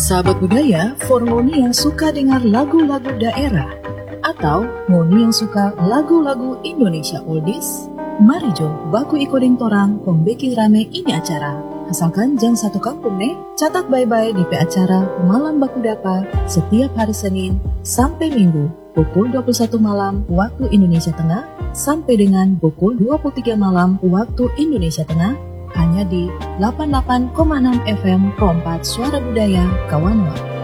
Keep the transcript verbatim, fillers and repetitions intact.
Sahabat budaya, for ngoni yang suka dengar lagu-lagu daerah atau ngoni yang suka lagu-lagu Indonesia oldies, mari jo baku ikoding torang pembeki rame ini acara. Asalkan jang satu kampung nih, catat bye-bye di P acara Malam Baku Dapa setiap hari Senin sampai Minggu pukul dua puluh satu malam waktu Indonesia Tengah sampai dengan pukul dua puluh tiga malam waktu Indonesia Tengah, hanya di delapan puluh delapan koma enam F M Kompas Suara Budaya Kawanwa.